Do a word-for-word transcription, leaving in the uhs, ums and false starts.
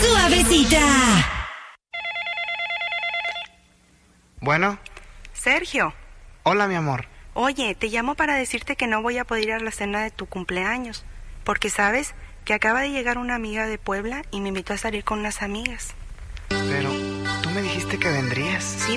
Suavecita. Bueno. Sergio. Hola, mi amor. Oye, te llamo para decirte que no voy a poder ir a la cena de tu cumpleaños, porque sabes que acaba de llegar una amiga de Puebla y me invitó a salir con unas amigas. Pero tú me dijiste que vendrías. Sí,